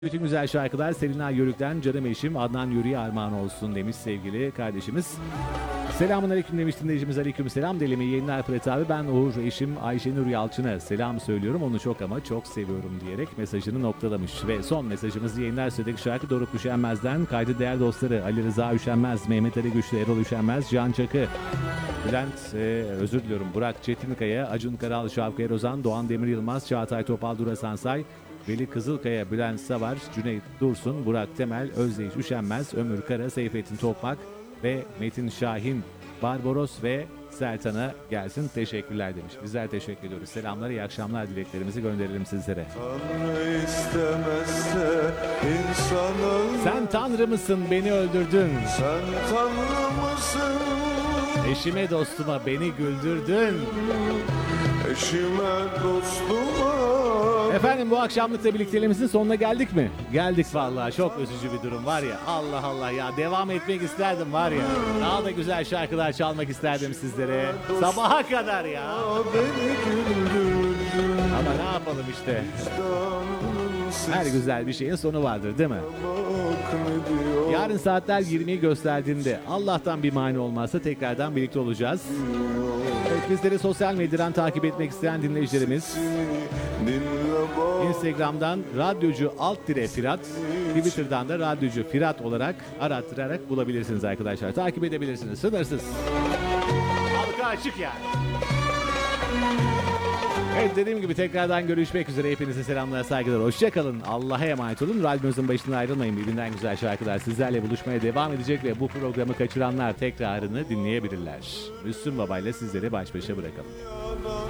Bütün güzel şarkılar Selina Yörük'ten canım eşim Adnan Yörük'e armağan olsun demiş sevgili kardeşimiz. Selamun aleyküm demiş dinleyicimiz, aleyküm selam. Delimi yayınlar Fırat abi, ben Uğur eşim Ayşenur Yalçın'a selam söylüyorum, onu çok ama çok seviyorum diyerek mesajını noktalamış. Ve son mesajımız yayınlar süredeki şarkı Doruk Üşenmez'den. Kaydı değer dostları Ali Rıza Üşenmez, Mehmet Ali Güçlü, Erol Üşenmez, Can Çakı, Bülent, özür diliyorum, Burak Çetinkaya, Acun Karal, Şavkaya Rozan, Doğan Demir Yılmaz, Çağatay Topal, Dura Sansay, Veli Kızılkaya, Bülent Savar, Cüneyt Dursun, Burak Temel, Özdeyiş Üşenmez, Ömür Kara, Seyfettin Tokmak ve Metin Şahin, Barbaros ve Sertan'a gelsin teşekkürler demiş. Bizler teşekkür ediyoruz. Selamlar, iyi akşamlar dileklerimizi gönderelim sizlere. Tanrı istemezse insanın, Sen Tanrı mısın, beni öldürdün. sen Tanrı mısın? Eşime dostuma beni güldürdün. Eşime dostuma. Efendim bu akşamlık da birlikteliğimizin sonuna geldik mi? Geldik vallahi, çok üzücü bir durum var ya. Allah Allah ya, devam etmek isterdim var ya. Daha da güzel şarkılar çalmak isterdim sizlere. Sabaha kadar ya. Beni güldürdün. Ama ne yapalım işte. Her güzel bir şeyin sonu vardır değil mi? Bak ne diyor. Yarın saatler 20'yi gösterdiğinde Allah'tan bir mani olmazsa tekrardan birlikte olacağız. Evet, bizleri sosyal medyadan takip etmek isteyen dinleyicilerimiz Dinle bak. Instagram'dan radyocu_Firat, Twitter'dan da radyocu Firat olarak arattırarak bulabilirsiniz arkadaşlar. Takip edebilirsiniz. Sınırsız. Halka açık yani. Evet, dediğim gibi tekrardan görüşmek üzere. Hepinize selamlar, saygılar. Hoşçakalın. Allah'a emanet olun. Radyomuzun başından ayrılmayın. Birbirinden güzel şarkılar sizlerle buluşmaya devam edecek ve bu programı kaçıranlar tekrarını dinleyebilirler. Müslüm Baba ile sizleri baş başa bırakalım.